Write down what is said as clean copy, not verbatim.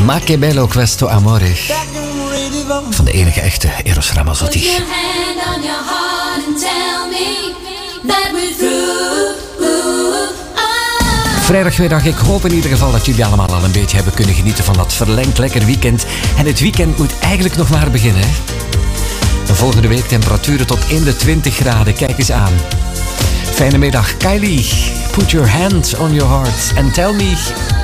Ma che bello questo amore. Van de enige echte Eros Ramazzotti. Vrijdagmiddag, ik hoop in ieder geval dat jullie allemaal al een beetje hebben kunnen genieten van dat verlengd lekker weekend. En het weekend moet eigenlijk nog maar beginnen. Hè? De volgende week temperaturen tot in de 20 graden. Kijk eens aan. Fijne middag. Kylie, put your hand on your heart and tell me...